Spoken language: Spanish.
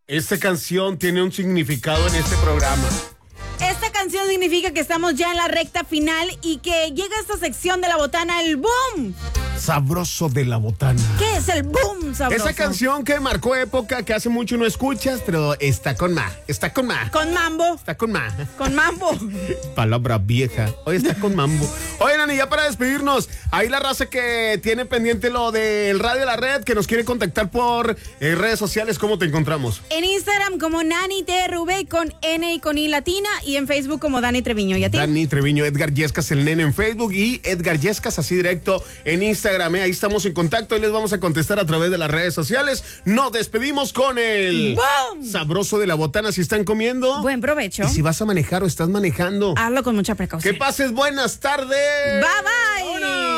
Esta canción tiene un significado en este programa. Esta canción significa que estamos ya en la recta final y que llega esta sección de la botana, el boom. Sabroso de la botana. ¿Qué es el boom sabroso? Esa canción que marcó época, que hace mucho no escuchas, pero está con ma. Con mambo. Está con ma. Con mambo. Palabra vieja. Hoy está con mambo. Oye, Nani, ya para despedirnos, ahí la raza que tiene pendiente lo del Radio de la Red, que nos quiere contactar por redes sociales, ¿cómo te encontramos? En Instagram como Nani TRV con N y con I latina, y en Facebook como Dani Treviño. ¿Y a ti? Dani Treviño, Edgar Yescas, el nene en Facebook, y Edgar Yescas así directo en Instagram. Ahí estamos en contacto y les vamos a contestar a través de las redes sociales. Nos despedimos con el ¡Bum! Sabroso de la botana. Si están comiendo, Buen provecho. y si vas a manejar o estás manejando, Hazlo con mucha precaución. que pases buenas tardes. Bye bye. ¡Vámonos!